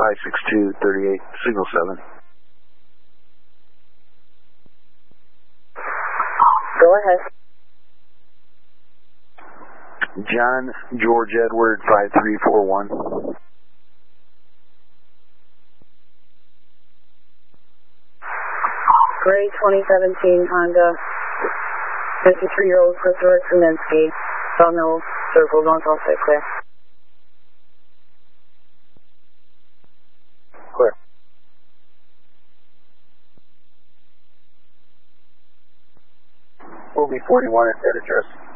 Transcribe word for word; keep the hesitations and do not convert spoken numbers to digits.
five six two three eight, signal seven. Go ahead. John George Edward five three four one. Gray twenty seventeen Honda, fifty-three-year-old Christopher Kaminsky, Sawmill Circle, North Allstate, clear. Clear. We'll be forty-one at that address.